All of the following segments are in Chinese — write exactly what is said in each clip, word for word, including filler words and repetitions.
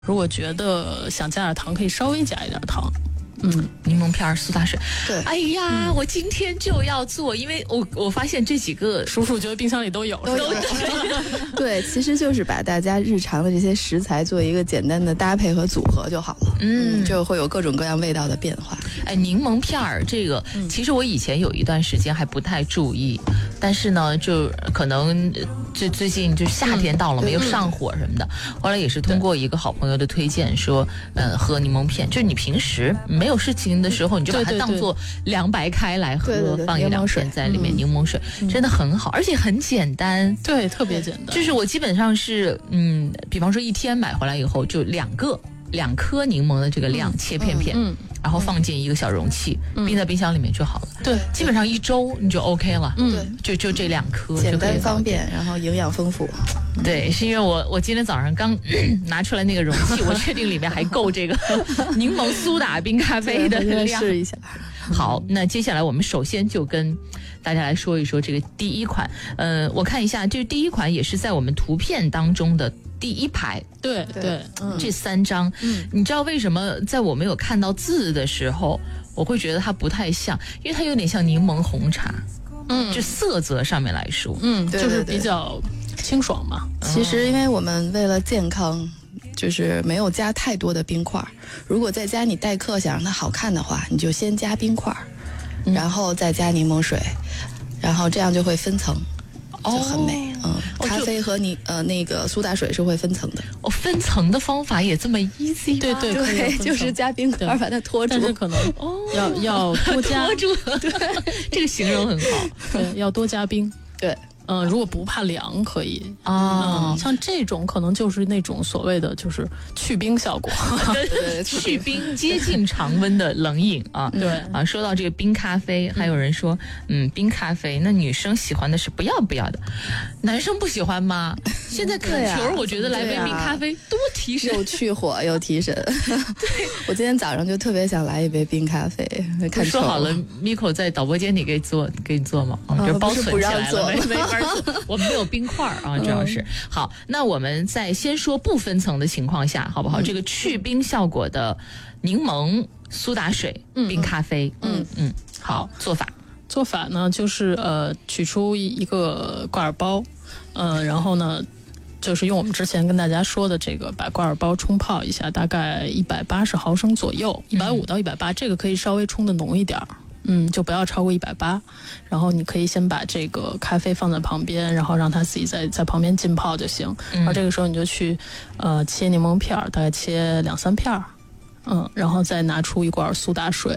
如果觉得想加点糖，可以稍微加一点糖。嗯， 柠檬片、苏打水。 对， 哎呀、嗯，我今天就要做，因为我我发现这几个叔叔觉得冰箱里都有， 都有。对，其实就是把大家日常的这些食材做一个简单的搭配和组合就好了。嗯，就会有各种各样味道的变化。 哎，柠檬片儿这个、嗯，其实我以前有一段时间还不太注意，但是呢，就可能最最近就夏天到了嘛，嗯、又上火什么的。后来也是通过一个好朋友的推荐说，呃，喝柠檬片，就是你平时没有事情的时候，你就把它当做凉白开来喝， 对对对， 放一两片在里面，柠檬水、嗯、真的很好，而且很简单， 对，特别简单。 就是我基本上是，嗯，比方说一天买回来以后，就两个两颗柠檬的这个量、嗯、切片片，嗯，然后放进一个小容器，嗯、冰在冰箱里面就好了。 对， 基本上一周你就 OK 了。 嗯， 就就这两颗， 简单方便，然后营养丰富。 对，是因为我我今天早上刚、嗯、拿出来那个容器，我确定里面还够这个柠檬苏打冰咖啡的量。 试一下。 好，那接下来我们首先就跟大家来说一说这个第一款。呃，我看一下，这第一款也是在我们图片当中的第一排。 对对， 嗯、这三张、嗯，你知道为什么在我没有看到字的时候，我会觉得它不太像，因为它有点像柠檬红茶。嗯，就色泽上面来说， 嗯，对对对，就是比较清爽嘛。 其实因为我们为了健康，就是没有加太多的冰块。如果在家你待客想让它好看的话，你就先加冰块，嗯、然后再加柠檬水，然后这样就会分层。就很美，哦、嗯，咖啡和你呃那个苏打水是会分层的。 哦，分层的方法也这么 easy 吗？ 对对对，就是加冰块把它拖住， 但是可能哦要要多加拖住，对，这个形容很好， 对，要多加冰， 对。 嗯，如果不怕凉可以啊、 嗯，像这种可能就是那种所谓的就是去冰效果， 去冰接近常温的冷饮啊。 对啊，说到这个冰咖啡，还有人说，嗯，冰咖啡，那女生喜欢的是不要不要的，男生不喜欢吗？现在看球，我觉得来杯冰咖啡多提神， 又去火又提神。对，我今天早上就特别想来一杯冰咖啡。看说好了 ，Miko 在导播间你给做给你做吗？我们这包存起来了，没没法。我们没有冰块啊，主要是、嗯、好。那我们在先说不分层的情况下，好不好？嗯、这个去冰效果的柠檬苏打水、嗯、冰咖啡，嗯嗯，好，做法做法呢，就是呃，取出一个挂耳包，呃，然后呢，就是用我们之前跟大家说的这个，把挂耳包冲泡一下，大概一百八十毫升左右，一百五到一百八，这个可以稍微冲的浓一点儿。嗯，就不要超过一百八，然后你可以先把这个咖啡放在旁边，然后让它自己在在旁边浸泡就行。然后这个时候你就去，呃，切柠檬片，大概切两三片，嗯，然后再拿出一罐苏打水。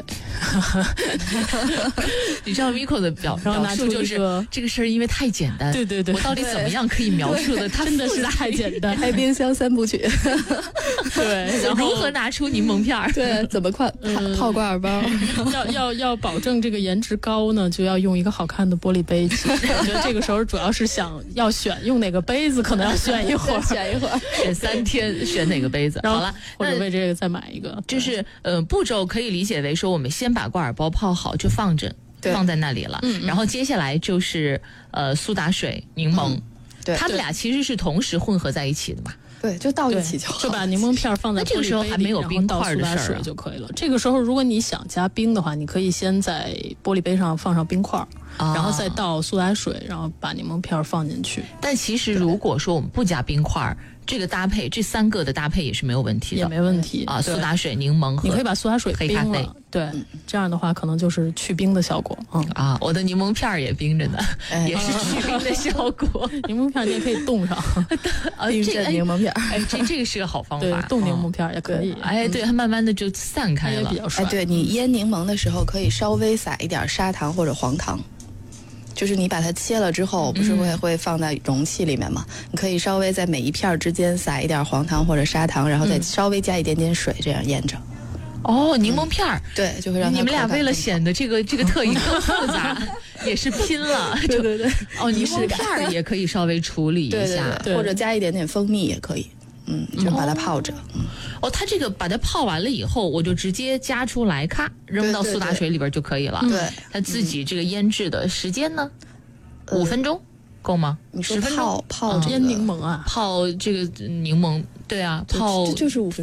你知道 Miko 的表表述就是这个事儿，因为太简单。 对对对， 我到底怎么样可以描述的？它真的是太简单， 开冰箱三部曲。 对，然后如何拿出柠檬片？ 对，怎么泡泡泡挂耳包？ 要要要保证这个颜值高呢，就要用一个好看的玻璃杯。其实我觉得这个时候主要是想要选用哪个杯子，可能要选一会儿， 选一会儿， 选三天，选哪个杯子。好了， 或者为这个再买一个。 就是呃，步骤可以理解为说，我们先把挂耳包泡好，就放着，放在那里了。嗯，然后接下来就是呃苏打水、柠檬，嗯、 对， 他们俩其实是同时混合在一起的嘛。 对，就倒一起就好， 就把柠檬片放在玻璃杯里， 这个时候还没有冰块的事儿、啊， 水就可以了。这个时候，如果你想加冰的话，你可以先在玻璃杯上放上冰块，啊、然后再倒苏打水，然后把柠檬片放进去。 但其实如果说我们不加冰块，这个搭配，这三个的搭配也是没有问题的， 也没问题啊。苏打水、柠檬和你可以把苏打水黑咖啡， 对、嗯，这样的话可能就是去冰的效果。嗯啊，我的柠檬片也冰着呢，哎、也是去冰的效果。 柠檬片你也可以冻上， 啊， 冰镇柠檬片， 哎，这这个是个好方法， 对，冻柠檬片也可以。 哎，对，它慢慢的就散开了， 比较帅。 哎，对你腌柠檬的时候，可以稍微撒一点砂糖或者黄糖。就是你把它切了之后，不是会会放在容器里面吗？嗯、你可以稍微在每一片之间撒一点黄糖或者砂糖，然后再稍微加一点点水，这样腌着。 哦，柠檬片儿、 嗯，对，就会让它你们俩为了显得这个这个特异更复杂，也是拼了。 对对对， 哦，柠檬片儿也可以稍微处理一下， 对对对对，或者加一点点蜂蜜也可以。嗯，就把它泡着。 嗯、哦，它这个把它泡完了以后，我就直接加出来，咔扔到苏打水里边就可以了。 对， 它自己这个腌制的时间呢，五、嗯、分钟够吗？ 你说泡泡腌柠檬啊， 泡这个柠檬对啊， 就泡这就是五分钟。